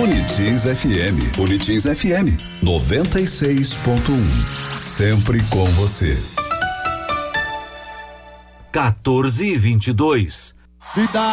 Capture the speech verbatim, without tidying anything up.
Unitins F M. Unitins F M noventa e seis ponto um. Sempre com você. quatorze e vinte e dois. Me dá